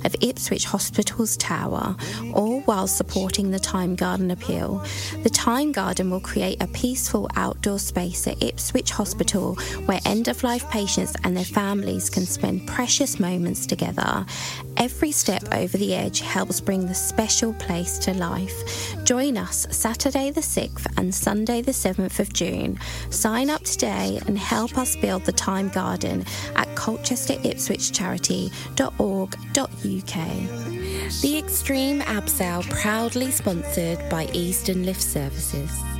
of Ipswich Hospital's tower, all while supporting the Time Garden appeal. The Time Garden will create a peaceful outdoor space at Ipswich Hospital where end-of-life patients and their families can spend precious moments together. Every step over the edge helps bring the special place to life. Join us Saturday the 6th and Sunday the 7th of June. Sign up today and help us build the Time Garden at colchesteripswichcharity.org.uk. The Extreme Abseil proudly sponsored by Eastern Lift Services.